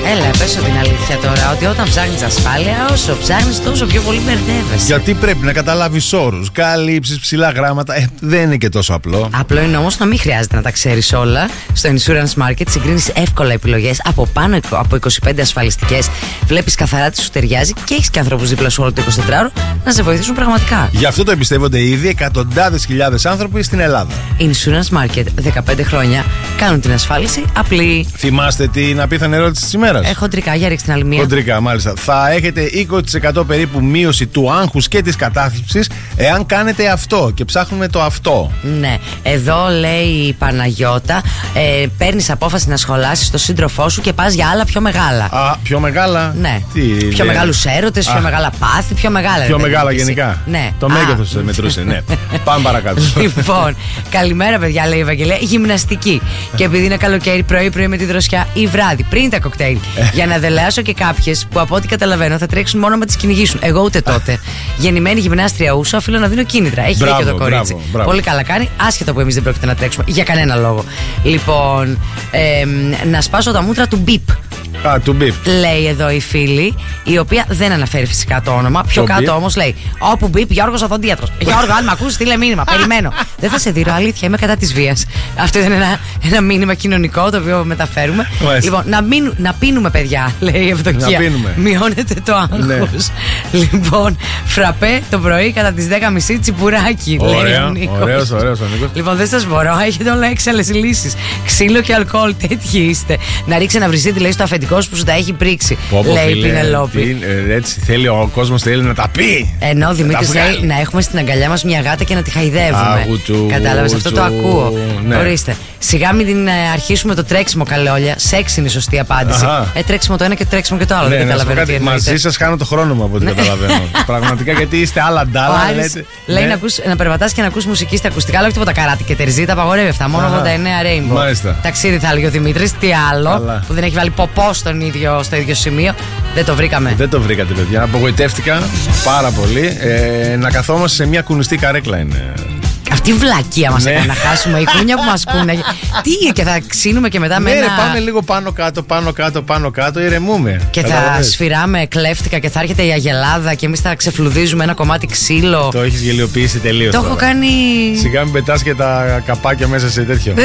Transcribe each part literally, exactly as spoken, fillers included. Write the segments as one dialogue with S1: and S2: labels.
S1: Έλα, πες την αλήθεια τώρα, ότι όταν ψάχνεις ασφάλεια, όσο ψάχνεις τόσο πιο πολύ μπερδεύεσαι.
S2: Γιατί πρέπει να καταλάβεις όρους, καλύψεις, ψηλά γράμματα. Ε, δεν είναι και τόσο απλό.
S1: Απλό είναι όμως να μην χρειάζεται να τα ξέρεις όλα. Στο Insurance Market συγκρίνεις εύκολα επιλογές από πάνω από είκοσι πέντε ασφαλιστικές. Βλέπεις καθαρά τι σου ταιριάζει και έχεις και ανθρώπους δίπλα σου όλο το εικοσιτετράωρο να σε βοηθήσουν πραγματικά.
S2: Γι' αυτό το εμπιστεύονται ήδη εκατοντάδες χιλιάδες άνθρωποι στην Ελλάδα.
S1: Insurance Market, δεκαπέντε χρόνια κάνουν την ασφάλιση απλή.
S2: Θυμάστε την απίθανη ερώτηση της ημέρας?
S1: Ε, χοντρικά, για ρίξτε την άλλη μία.
S2: Χοντρικά, μάλιστα. Θα έχετε είκοσι τοις εκατό περίπου μείωση του άγχους και της κατάθλιψης εάν κάνετε αυτό. Και ψάχνουμε το αυτό.
S1: Ναι. Εδώ λέει η Παναγιώτα, ε, παίρνεις απόφαση να σχολάσεις τον σύντροφό σου και πας για άλλα πιο μεγάλα.
S2: Α, πιο μεγάλα.
S1: Ναι.
S2: Τι,
S1: πιο
S2: δε...
S1: μεγάλους έρωτες, πιο μεγάλα πάθη, πιο μεγάλα.
S2: Πιο
S1: ρε,
S2: μεγάλα
S1: εσύ.
S2: γενικά.
S1: Ναι.
S2: Το μέγεθος μετρούσε, ναι. Πάμε παρακάτω.
S1: Λοιπόν, καλημέρα παιδιά, λέει η Ευαγγελία. Γυμναστική. Και επειδή είναι καλοκαίρι, πρωί-πρωί με τη δροσιά ή βράδυ, πριν τα κοκτέιλ. Για να δελεάσω και κάποιες που από ό,τι καταλαβαίνω θα τρέξουν μόνο με τις κυνηγήσουν. Εγώ ούτε τότε. Γεννημένη γυμνάστρια ούσα, οφείλω να δίνω κίνητρα. Έχει
S2: μπράβο,
S1: δίκιο το κορίτσι.
S2: Μπράβο, μπράβο.
S1: Πολύ καλά κάνει, άσχετο που εμείς δεν πρόκειται να τρέξουμε για κανένα λόγο. Λοιπόν, ε, να σπάσω τα μούτρα του μπιπ.
S2: Α, του μπιπ.
S1: Λέει εδώ η φίλη, η οποία δεν αναφέρει φυσικά το όνομα. Πιο
S2: το
S1: κάτω όμως λέει: Όπου μπιπ, Γιώργος Οδοντίατρος. Γιώργο, αν με ακούσει, στείλε μήνυμα. Περιμένω. Δεν θα σε δίνω, αλήθεια, είμαι κατά της βίας. Αυτό ήταν ένα, ένα μήνυμα κοινωνικό το οποίο μεταφέρουμε.
S2: Μάλιστα.
S1: Λοιπόν, να, μην, να πίνουμε, παιδιά, λέει η Ευδοκία.
S2: Να πίνουμε.
S1: Μειώνεται το άγχος. Ναι. Λοιπόν, φραπέ το πρωί κατά τις δέκα και μισή τσιπουράκι,
S2: Ωραία,
S1: λέει ο Νίκος.
S2: Ωραίος, ωραίος ο Νίκος.
S1: Λοιπόν, δεν σας μπορώ, έχετε όλα έξαλλες λύσεις. Ξύλο και αλκοόλ, τέτοιοι είστε. Να ρίξει ένα βρυσίδι, λέει, στο αφεντικό σου που σου τα έχει πρίξει. Πω, πω, λέει η Πινελόπη.
S2: Έτσι θέλει ο κόσμος, θέλει να τα πει.
S1: Ενώ ο Δημήτρης λέει να έχουμε στην αγκαλιά μας μια γάτα και να τη χαϊδεύουμε. Κατάλαβες, αυτό το ακούω. Ναι. Ορίστε. Σιγά μην την αρχίσουμε το τρέξιμο, καλεόλια. Σεξ είναι η σωστή απάντηση. Αχα. Ε, τρέξιμο το ένα και τρέξιμο και το άλλο.
S2: Ναι,
S1: δεν καταλαβαίνω τι εννοείται.
S2: Μαζί σας χάνω το χρόνο μου από ό,τι καταλαβαίνω. Πραγματικά, γιατί είστε άλλα ντάλα.
S1: Λέει ναι. να, ακούς, να περπατάς και να ακούς μουσική στα ακουστικά, αλλά όχι τίποτα καράτη και τερζί, τα απαγορεύει αυτά. Μόνο ογδόντα εννέα Rainbow.
S2: Μάλιστα.
S1: Ταξίδι θα έλεγε ο Δημήτρης. Τι άλλο Καλά. που δεν έχει βάλει ποπό στον ίδιο, στο ίδιο σημείο. Δεν το βρήκαμε.
S2: Δεν το βρήκατε, παιδιά. Απογοητεύτηκα πάρα πολύ. Ε, να καθόμαστε σε μια κουνιστή καρέκλα είναι.
S1: Αυτή η βλακεία μας ναι. έκανε να χάσουμε. Η κούνια που μας κούναγε. Τι, και θα ξύνουμε και μετά
S2: ναι,
S1: με ένα.
S2: Ναι, πάμε λίγο πάνω κάτω, πάνω κάτω, πάνω κάτω, ηρεμούμε.
S1: Και θα σφυράμε κλέφτικα και θα έρχεται η αγελάδα και εμείς θα ξεφλουδίζουμε ένα κομμάτι ξύλο.
S2: Το έχεις γελιοποιήσει τελείως.
S1: Το τώρα. έχω κάνει.
S2: Σιγά μην πετάς και τα καπάκια μέσα σε τέτοιο.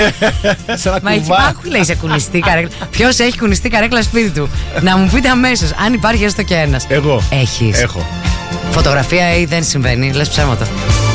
S1: Μα εκεί υπάρχουν, λέει, σε κουνιστή καρέκλα. Ποιος έχει κουνιστή καρέκλα σπίτι του? Να μου πείτε αμέσως, αν υπάρχει έστω και ένας.
S2: Εγώ.
S1: Έχεις.
S2: Έχω.
S1: Φωτογραφία ή δεν συμβαίνει, λες ψέματα?